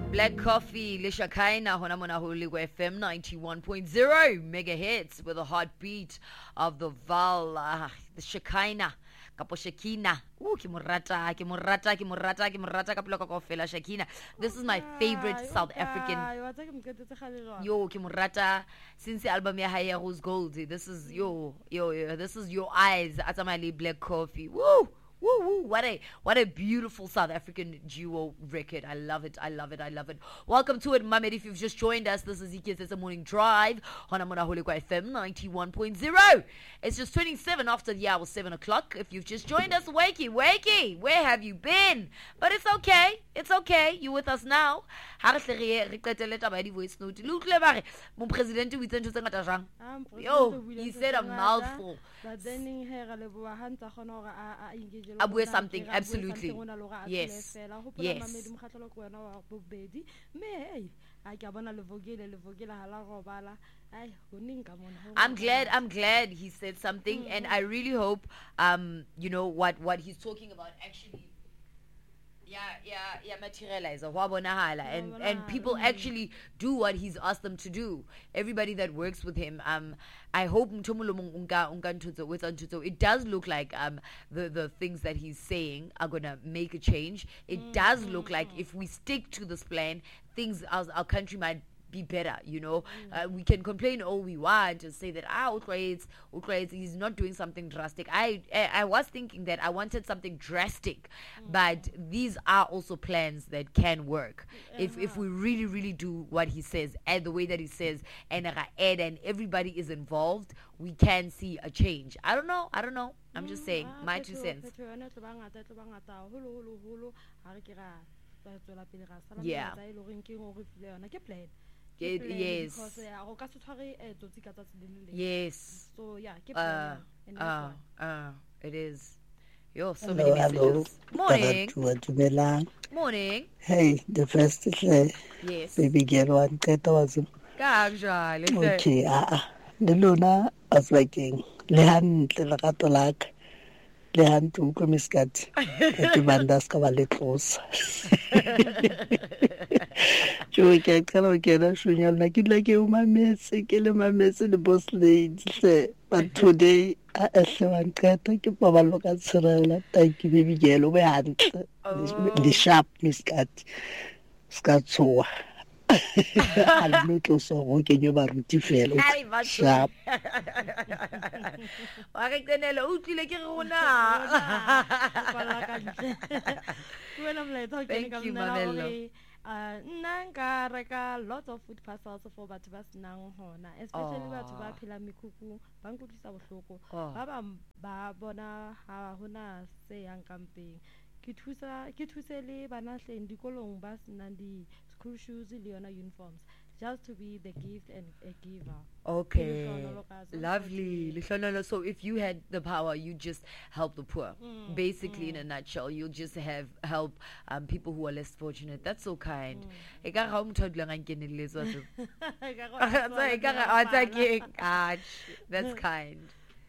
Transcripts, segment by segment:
Black Coffee, Lisha Kaina, Honamona Holy FM 91.0 mega hits with a heartbeat of the Val, the Shekina, Kapo Shekina. Ooh, Kimurata Kaploka Kofela Shekina. This is my favorite South African. Yo, Kimurata, since the album Yahaya Rose Gold. This is this is your eyes. Atamali Black Coffee. Woo! Woo woo! What a beautiful South African duo record. I love it. Welcome to it, Mamed. If you've just joined us, this is It's a Morning Drive on Amona Holikwa FM 91.0. It's just 27 after the hour 7 o'clock. If you've just joined us, wakey, where have you been? But it's okay. You're with us now. Yo, he said a mouthful. Abue something, absolutely. Yes. I'm glad he said something, and I really hope what he's talking about actually materialize and people actually do what he's asked them to do. Everybody that works with him, I hope it does look like the things that he's saying are gonna make a change. It does look like if we stick to this plan, things our country might be better. We can complain all we want and say that Utlwaitz, he's not doing something drastic. I was thinking that I wanted something drastic, but these are also plans that can work if we really do what he says and the way that he says, and everybody is involved. We can see a change. I don't know. I'm just saying my 2 cents. Yeah. Yes. So yeah, it is. Yo, so many messages. Morning. Hey, the first day. Yes. Baby girl one was okay. The Luna was making Lehan Telakatolak. Lehan to Komiskat. The Bandas Cavaletos. You can't come again. You're like my mess, my mess in the boss lady. But today, I want to take a power look at Sarah. Thank you, baby yellow hand. The sharp Miss Cat. Scatso. I'll look also walking you about to fail. Sharp. I can thank you, Mamello. Nanga reka lots of food parcels for batho ba senang hona, especially batho ba phela mekhuku ba nkutlisa bohloko ba bang ba bona ha hona se yang camping. Ke thuse le bana hleng dikolong ba senang di school shoes le yona uniforms, just to be the gift and a giver. Okay, lovely. So if you had the power, you just help the poor. Basically, in a nutshell, you'll just help people who are less fortunate. That's so kind. That's kind.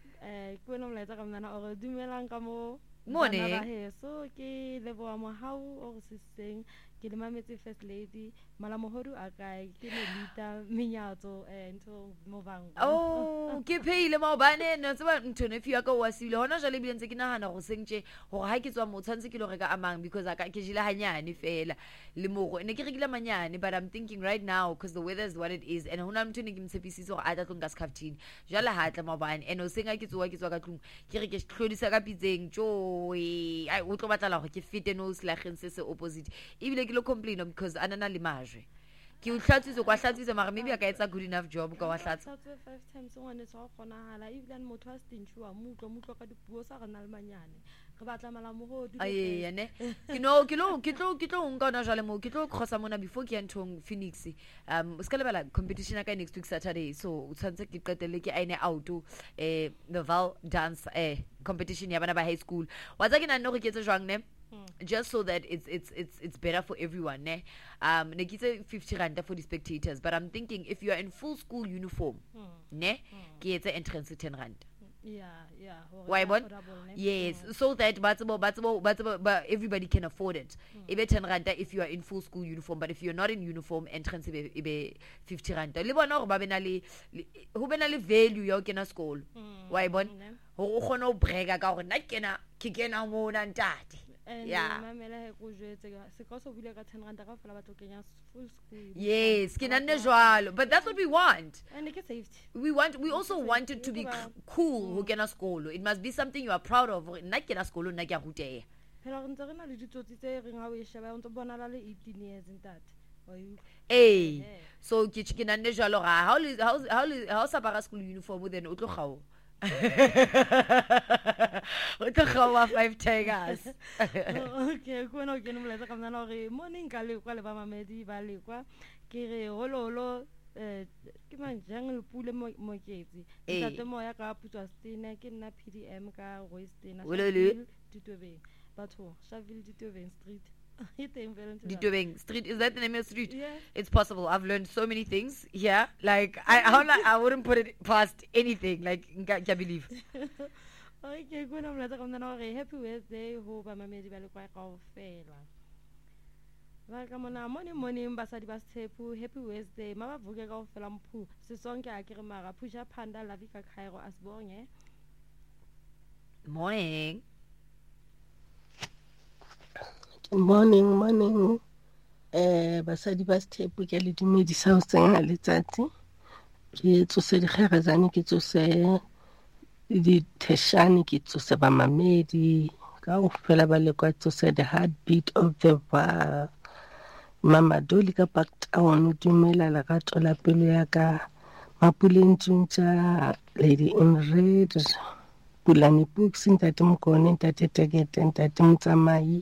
Morning. So ke lebo mo how o se seng ke le mametse first lady malamohodu akae ke le lita minyatso into movang. Oh, ke pheile maobane no tseba ntone if ya ka wa sile hona jale bile ntse ke nagana go sengtse go ha ke tswa mo tshantse ke lo reka amang because aka ke jile hanyane fela le mogo ene ke rekile manyane, but I'm thinking right now because the weather is what it is and hona mthone ke mtshepisise go a tla tlonga skaftini jale ha tla maobane ene o senga ke tswa ka tlung ke re ke hlodisa ka pitseng joy ai o tlo batla go ke fite no slageng se opposite ibile ke lo complain because anana le majwe ke o hlatsitse kwa hlatsitse mara maybe aka etsa good enough job ka wa hlatsa 5 times one is all kgonahala ibile motho a stinchwa mutlo ka dipuo sa rena le manyane re batla malamohodu aye ne ke tlo nka na jale mo ke tlo khosa mona before ke ntong Phoenix o ska lebala competition ka next week Saturday, so o tshantse ke qetelle ke aine out the Val dance competition ya bana ba high school wa tsa ke na nno go ke tse jwang ne just so that it's better for everyone ne nekitse 50 rand for the spectators, but I'm thinking if you are in full school uniform ne ke etse entrance 10 rand Why bon? Yes, so that but everybody can afford it. Ebe 10 randa if you are in full school uniform, but if you're not in uniform, entrance ebe 50 randa. Le bona ba bena le ho bena le value ya kena school. Why bon? Ho khona o brega ka gore nna ke kena mo na ntate. Yeah. Yes, but that's what we want. We also want it to be cool who can school. It must be something you are proud of. Nna ke na school nna ke a ruteya. Hey, so ke na nne jwalo how sa para school uniform then o tlo gao. What the hell are 5 tigers? Okay, kuno ke no mletsa ka mna gore morning ka le kwa le ba mamedi ba le kwa ke re hololo ke manjang le pule moketsi tate moya ka putswa stene ke nna PDM ka Western Ditobeng batho Shaville Ditobeng Street. Ditobeng Street, is that the name of the street? Yeah. It's possible. I've learned so many things. Yeah, like I wouldn't put it past anything. Like I can't believe. Okay, good. I'm like, happy Wednesday. Hope I'm made by the quite of fail. Welcome on morning, Basadi Bastepu. Happy Wednesday. Mama Vuga of Felampu. Sisonka Akiramara. Pusha Panda Lavika Cairo as born. Morning. Morning. Basadi ba stepu ke le dumedisa o tsena letsatsi. Ke tsose di kharazane ke tsose di teshani ke tsose ba mamedi ka o fela ba le kwa tsose the heartbeat of the Mama Doli ka Parktown dumela la ka tola pelo ya ka mapuleng tsuntsha Lady in Red Pulani Books ntate mokone ntate Tegete ntate Mtsamai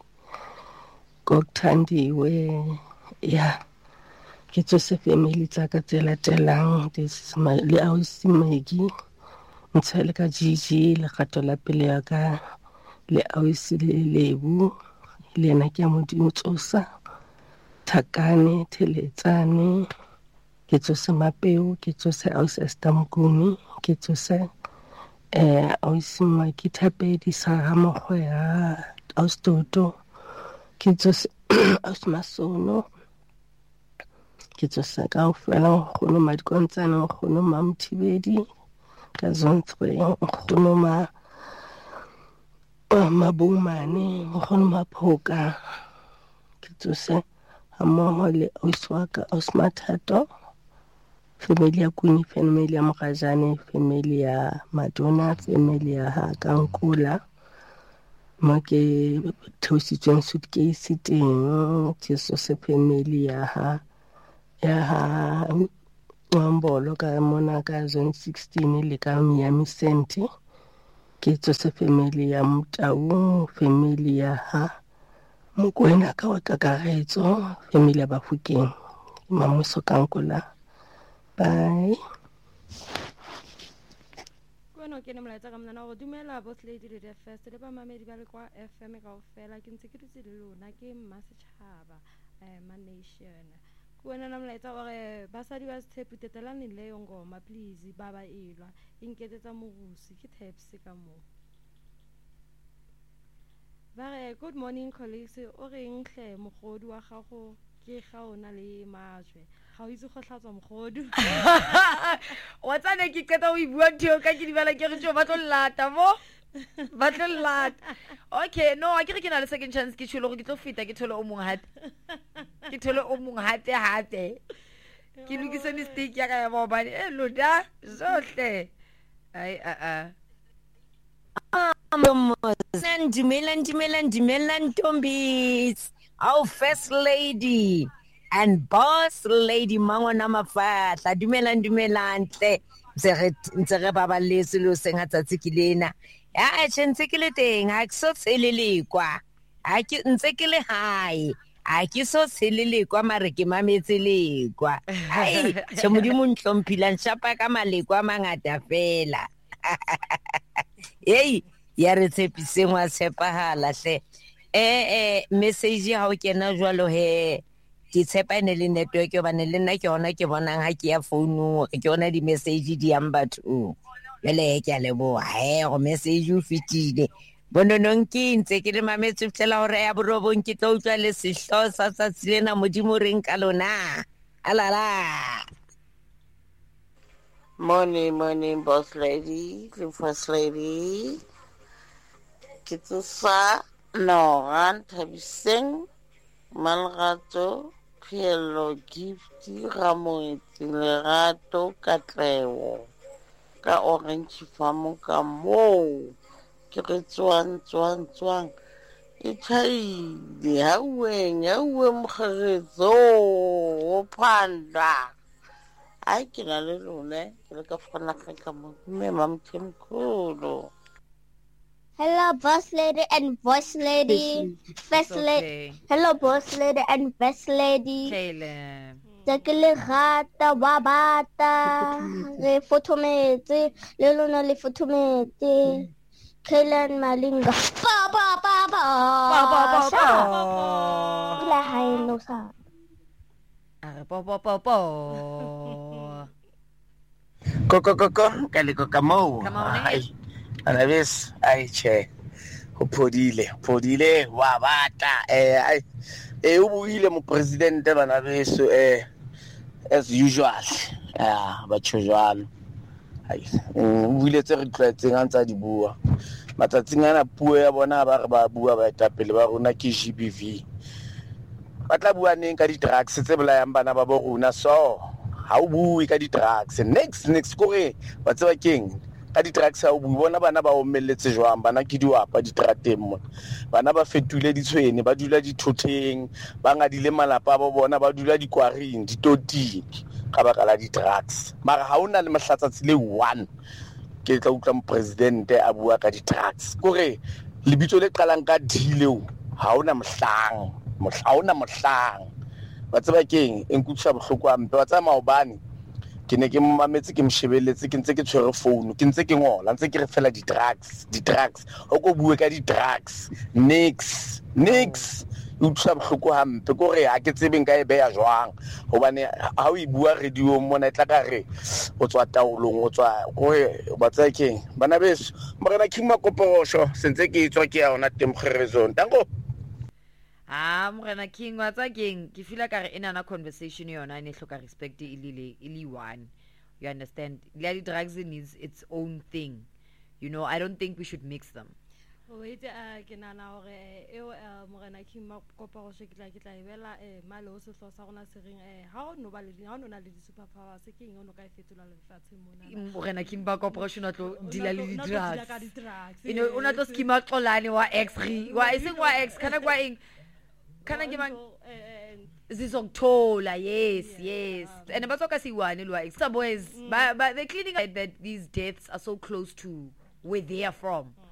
Kokuthandiwe yeah ke tsose family tsa ka tsela telang this my le ausi Megi ntshele ka Gigi le gato la pele ya ka le ausi le Lebu le na ke modimo tsosa Thakane Theletsane ke tsose Mapeo ke tsose ausi Stamkuni ke tsose ausi Maki Thapedi sa Mogwera ausi Toto ke tsose ausi Masono ke tsose ka o fela go ma dikontsana go no Mamthibedi ka zontswe go no mabumane go no Maphoka ke tsose amoho le oswaka osmathato family ya Kuni family ya Mogajane family ya Madonna family ya Kankula make thositsweng suitcase teng tseso se family ya Ngambolo ka mona ka zone 16 le ka Miami Center ke tsose family ya Mtau family ya Mokwena ka wa Kakaretso family ya Bafokeng Mamuso Kankula bye. Ke ne molaetsa ka mnana go dumela boss lady le first le ba mamedi ba le kwa FM ka ofela ke ntse ke dutse le lona ke Mmasechaba Man Nation ku wena na molaetsa gore basadi ba Sthepu tetelane le yo ngoma please baba elwa inketetsa morusi ke Tepsi ka mo ba re good morning colleagues o reng hle mogodi wa gago ke ga ona le majwe ga o itse go hlatswa mogodu wa tsane ke keta o ibua ntho ka ke di bala ke re tšo ba tlo lata okay no a ke re ke na le second chance ke tsholo go ke tlo feta ke thole o mong hate ke lokise mistake ya ka ya ba bane loda zohle ai Dumelan Tombis, our first lady and boss lady Mangwana Mafatla. Dumelan tle ntsere baba lesi lo senga tsatsi kilena ya tshentse ke le teng a so tselele kwa a ke ntse ke le hae a ke so tselele kwa mare ke mametse le kwa ai tshemodimo ntlomphila nshapa ka malekwa mangata fela hey ya re tshepiseng wa tshepahala hle message ha o kena jwalo he ke tshepa ene le network yo bane le nna ke hona ke bonang ha ke ya phone ke yona di message di yang batho jwale ke a leboha go message o fetile bononong ke ntse ke le mametse fela gore ya borobong ke tlo utlwa le sehlo sa tsatsi lena modimo reng ka lona alala. Morning, boss lady, the first lady. Kitsa Noran Tabiseng, Malrato, Pielo Gifty, Ramon, Lerato, Catreo, Ka Orange Famu, Ka Mo, Kiritsuan, Itai, the Hawing, Mharezo, Panda. I can a little, like a fanaka, me, Mam Tim Kudo. Hello, boss lady and voice lady. First lady. Hello, boss lady and first lady. Caleb. Takile gata babata. Le fotomete. Le lona le fotomete. Kailan Malinga. Ba. La hai no sa. Kaliko Kamo. Come on in. Anabes, che. Podile, wabata, ubuile mo presidente banabeso, as usual, but usual. Ubuile tse re tlwaetseng a ntsa di bua. Matsatsing ana puo ya bona ba bua ba etapele ba rona ke GBV. Ba tla bua neng ka di-drugs tse bolayang bana ba bo rona, so ha o bue ka di-drugs. Next kore ba tseba keng ka di-drugs ha o bue bona bana ba omelletse jwang, bana ke diwapa ditrateng mona, bana ba fetule ditshwene, ba dula dithotheng, ba ngadile malapa a bo bona, ba dula dikwaring ditoting ka baka la di-drugs. Mara ha ona le mahlatsatsing le one ke tla utlwa mopresidente a bua ka di-drugs kore lebitso le qalang ka dileo ha ona mohlang ba tseba keng enkutsha bohloko ampe ba tsama hobane ke ne ke mmametse ke mshebeletse ke ntse ke tshwere phone ke ntse ke ngola ntse ke re fela di-drugs o ko bue ka di-drugs nix utlwa bohloko hampe kore ha ke tsebe nka e beya jwang hobane ha o e bua radio mona e tla ka re o tswa taolong o tswa kore ba tsaya keng bana beso morena King Makoporosho sentse ke tswa ke ya ona temkgerezong tango Morena King wa tsa keng ke feel ka re ena conversation yona ne hloka respect ili one, you understand, the drugs needs its own thing, you know. I don't think we should mix them. Wait, ke nana hore Morena King Makoporosho ke tla ibela malo se so sa rona se reng ha o no na le super powers se keng o no ka e fetola le fatshe mona Morena King Makoporosho na tlo dila le drugs you know una tlo skima xolane wa X3 wa iseng wa X kana kwa eng kana ke mang Zizokuthola, yes. And bazoka siwane lwa X boys, but they're cleaning up that these deaths are so close to where they are from.